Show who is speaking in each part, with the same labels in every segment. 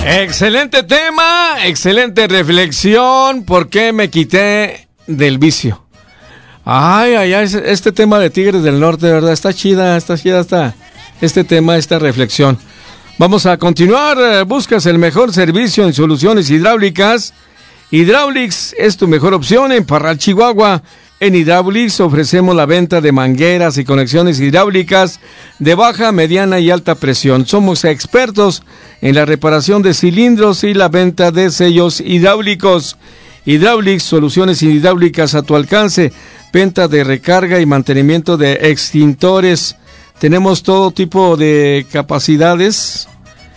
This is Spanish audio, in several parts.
Speaker 1: Excelente tema, excelente reflexión. ¿Por qué me quité del vicio? Ay, este tema de Tigres del Norte, de verdad, está chida este tema, esta reflexión. Vamos a continuar. Buscas el mejor servicio en soluciones hidráulicas. Hydraulics es tu mejor opción en Parral, Chihuahua. En Hydraulics ofrecemos la venta de mangueras y conexiones hidráulicas de baja, mediana y alta presión. Somos expertos en la reparación de cilindros y la venta de sellos hidráulicos. Hydraulics, soluciones hidráulicas a tu alcance. Venta de recarga y mantenimiento de extintores. Tenemos todo tipo de capacidades.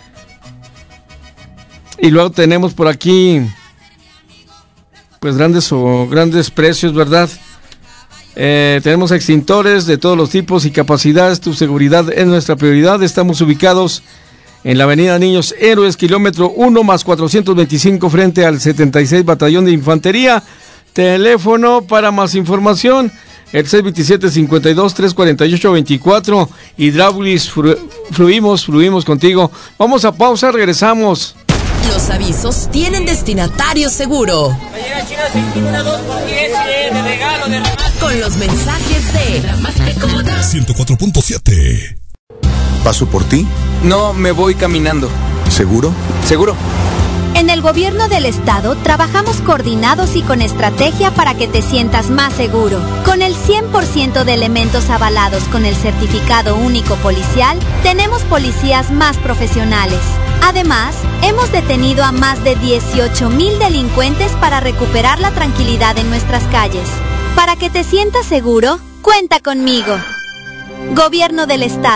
Speaker 1: Y luego tenemos por aquí pues grandes precios, ¿verdad? Tenemos extintores de todos los tipos y capacidades. Tu seguridad es nuestra prioridad. Estamos ubicados en la avenida Niños Héroes, kilómetro 1 más 425, frente al 76 Batallón de Infantería. Teléfono para más información, el 627-52-348-24. Hydraulics, fluimos contigo. Vamos a pausa, regresamos.
Speaker 2: Los avisos tienen destinatario seguro. Con los mensajes de
Speaker 3: 104.7.
Speaker 4: ¿Paso por ti?
Speaker 5: No, me voy caminando.
Speaker 4: ¿Seguro?
Speaker 5: ¿Seguro?
Speaker 6: En el gobierno del estado trabajamos coordinados y con estrategia para que te sientas más seguro. Con el 100% de elementos avalados con el certificado único policial, tenemos policías más profesionales. Además, hemos detenido a más de 18,000 delincuentes para recuperar la tranquilidad en nuestras calles. Para que te sientas seguro, cuenta conmigo. Gobierno del estado.